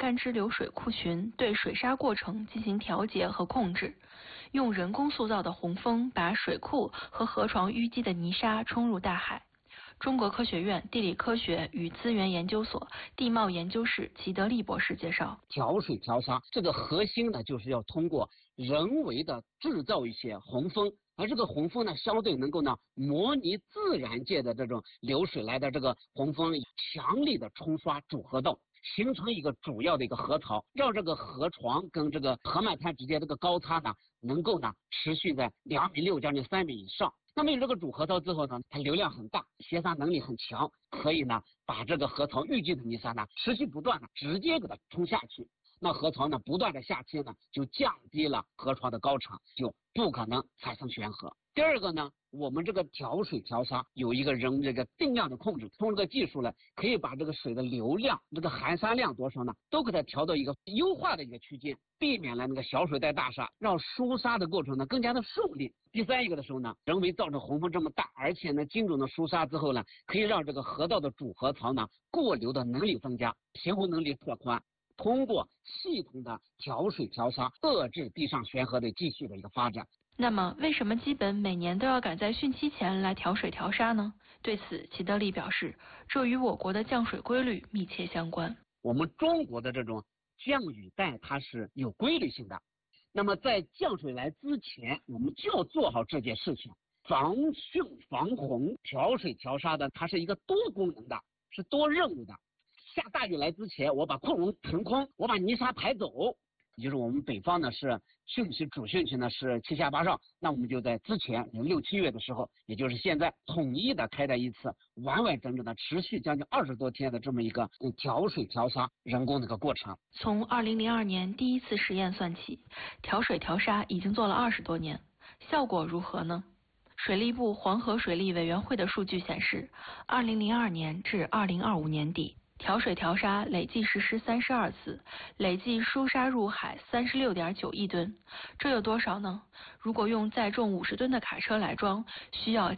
干支流水库群对水沙过程进行调节和控制，用人工塑造的洪峰把水库和河床淤积的泥沙冲入大海。中国科学院地理科学与资源研究所地貌研究室齐德利博士介绍， 调水调沙这个核心呢，就是要通过人为的制造一些洪峰，而这个洪峰呢，相对能够呢模拟自然界的这种流水来的这个洪峰，强力的冲刷主河道，形成一个主要的一个河槽，让这个河床跟这个河漫滩之间这个高差呢，能够呢持续在2.6米将近3米以上。那么有这个主河槽之后呢，它流量很大，携沙能力很强，可以呢把这个河槽淤积的泥沙呢持续不断的直接给它冲下去。那河槽呢不断的下切呢，就降低了河床的高程，就不可能产生悬河。第二个呢，我们这个调水调沙有一个人这个定量的控制，通过这个技术呢，可以把这个水的流量、这个含沙量多少呢，都给它调到一个优化的一个区间，避免了那个小水带大沙，让疏沙的过程呢更加的顺利。第三一个的时候呢，人为造成洪峰这么大，而且呢精准的疏沙之后呢，可以让这个河道的主河槽呢过流的能力增加，平衡能力拓宽。通过系统的调水调沙，遏制地上悬河的继续的一个发展。 那么，为什么基本每年都要赶在汛期前来调水调沙呢？对此，齐德利表示，这与我国的降水规律密切相关。 我们中国的这种降雨带它是有规律性的，那么在降水来之前，我们就要做好这件事情。防汛防洪、调水调沙的，它是一个多功能的，是多任务的。下大雨来之前，我把库容腾空，我把泥沙排走。就是我们北方呢是汛期主汛期呢是7下8上，那我们就在之前6、7月的时候，也就是现在统一的开展一次完完整整的持续将近20多天的这么一个调水调沙人工的一个过程。 从2002年第一次实验算起，调水调沙已经做了20多年，效果如何呢？水利部黄河水利委员会的数据显示，2002年至2025年底。调水调沙累计实施32次，累计输沙入海36.9亿吨，这有多少呢？如果用载重50吨的卡车来装，需要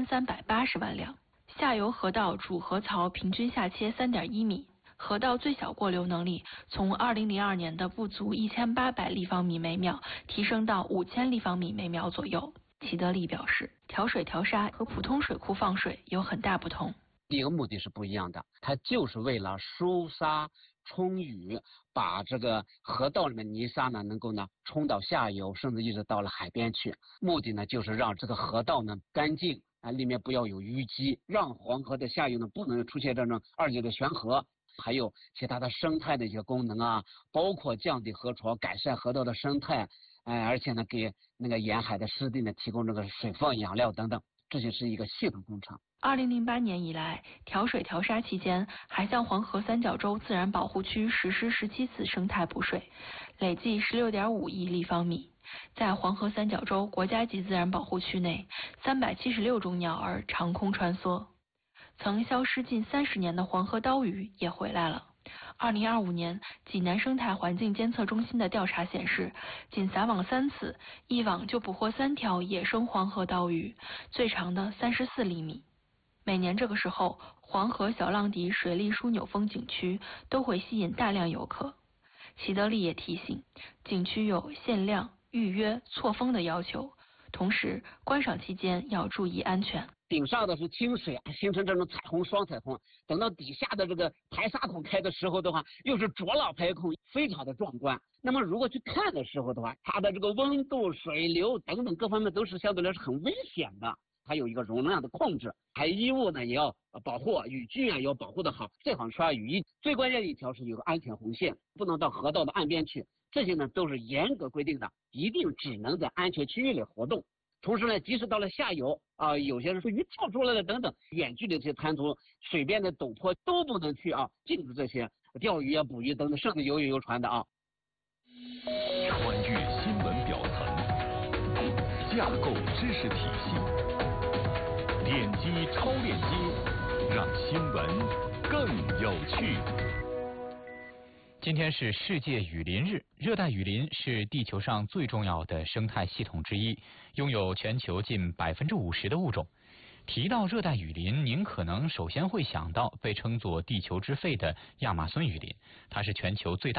7380万辆。下游河道主河槽平均下切3.1米，河道最小过流能力从2002年的不足1800立方米每秒提升到5000立方米每秒左右。齐德利表示，调水调沙和普通水库放水有很大不同。 第一个目的是不一样的，它就是为了疏沙冲雨，把这个河道里面泥沙呢能够呢冲到下游，甚至一直到了海边去。目的呢就是让这个河道呢干净啊，里面不要有淤积，让黄河的下游呢不能出现这种2级的悬河。还有其他的生态的一些功能啊，包括降低河床、改善河道的生态，而且呢给那个沿海的湿地呢提供这个水分、养料等等，这就是一个系统工程。 2008年以来，调水调沙期间，还向黄河三角洲自然保护区实施17次生态补水，累计16.5亿立方米。在黄河三角洲国家级自然保护区内，376种鸟儿长空穿梭。曾消失近30年的黄河刀鱼也回来了。2025年，济南生态环境监测中心的调查显示，仅撒网3次，一网就捕获3条野生黄河刀鱼，最长的34厘米。每年这个时候，黄河小浪底水利枢纽风景区都会吸引大量游客。齐德利也提醒，景区有限量、预约、错峰的要求，同时观赏期间要注意安全。 顶上的是清水，形成这种彩虹双彩虹，等到底下的这个排沙孔开的时候的话，又是浊浪排孔，非常的壮观。那么如果去看的时候的话，它的这个温度、水流等等各方面都是相对来说很危险的，还有一个容量的控制，还有衣物呢也要保护，雨具啊也要保护的好，最好穿雨衣。最关键的一条是有个安全红线，不能到河道的岸边去，这些呢都是严格规定的，一定只能在安全区域里活动。同时呢，即使到了下游啊，有些人说鱼跳出来了等等，远距离这些滩涂、水边的陡坡都不能去啊，禁止这些钓鱼啊、捕鱼等等，甚至游泳游船的啊。 穿越新闻表层，架构知识体系，点击超链接，让新闻更有趣。 今天是世界雨林日，热带雨林是地球上最重要的生态系统之一，拥有全球近50%的物种。提到热带雨林，您可能首先会想到被称作地球之肺的亚马孙雨林，它是全球最大